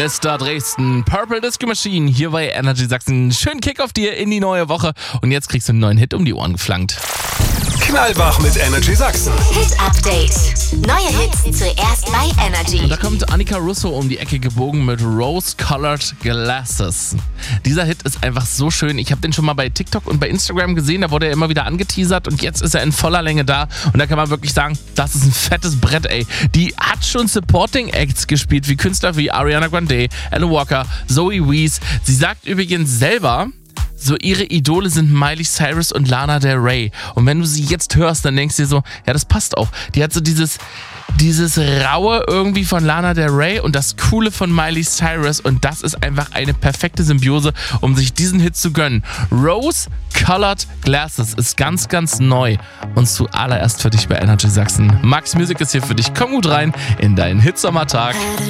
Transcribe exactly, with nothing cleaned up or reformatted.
Mister Dresden, Purple Disco Machine, hier bei Energy Sachsen. Schönen Kick auf dir in die neue Woche und jetzt kriegst du einen neuen Hit um die Ohren geflankt. Knallwach mit Energy Sachsen. Hit Update. Neue Hits zuerst bei Energy. Und da kommt Annika Russo um die Ecke gebogen mit Rose-Colored Glasses. Dieser Hit ist einfach so schön. Ich habe den schon mal bei TikTok und bei Instagram gesehen. Da wurde er immer wieder angeteasert und jetzt ist er in voller Länge da. Und da kann man wirklich sagen, das ist ein fettes Brett, ey. Die hat schon Supporting Acts gespielt, wie Künstler wie Ariana Grande, Alan Walker, Zoe Wees. Sie sagt übrigens selber, so ihre Idole sind Miley Cyrus und Lana Del Rey. Und wenn du sie jetzt hörst, dann denkst du dir so, ja, das passt auch. Die hat so dieses, dieses Raue irgendwie von Lana Del Rey und das Coole von Miley Cyrus. Und das ist einfach eine perfekte Symbiose, um sich diesen Hit zu gönnen. Rose-Colored Glasses ist ganz, ganz neu. Und zuallererst für dich bei Energy Sachsen. Max Music ist hier für dich. Komm gut rein in deinen Hitsommertag.